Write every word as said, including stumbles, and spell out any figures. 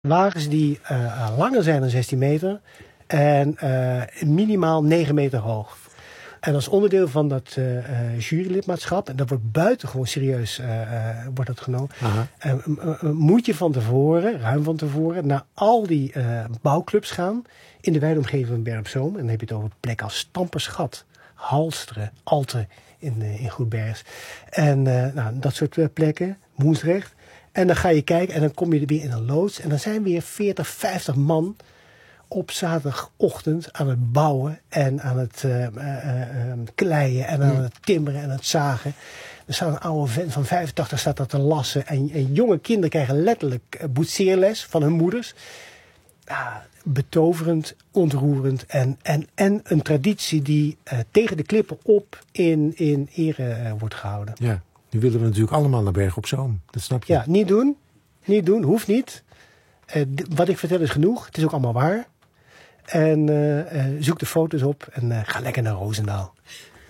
Wagens die uh, langer zijn dan zestien meter en uh, minimaal negen meter hoog. En als onderdeel van dat uh, uh, jurylidmaatschap, en dat wordt buitengewoon serieus uh, uh, wordt dat genomen, uh, uh, uh, moet je van tevoren, ruim van tevoren, naar al die uh, bouwclubs gaan in de wijde omgeving van Bergen op Zoom. En dan heb je het over plekken als Stampersgat, Halsteren, Alten in, uh, in Goedbergs. En uh, nou, dat soort uh, plekken, Moensrecht. En dan ga je kijken en dan kom je er weer in een loods. En dan zijn weer veertig, vijftig man op zaterdagochtend aan het bouwen en aan het uh, uh, uh, kleien en aan het timmeren en het zagen. Er staat een oude vent van vijfentachtig staat dat te lassen. En, en jonge kinderen krijgen letterlijk uh, boetseerles van hun moeders. Uh, betoverend, ontroerend en, en, en een traditie die uh, tegen de klippen op in, in ere uh, wordt gehouden. Ja, nu willen we natuurlijk allemaal naar Bergen op Zoom. Dat snap je. Ja, niet doen. Niet doen, hoeft niet. Uh, d- wat ik vertel is genoeg. Het is ook allemaal waar. En uh, uh, zoek de foto's op en uh, ga lekker naar Roosendaal.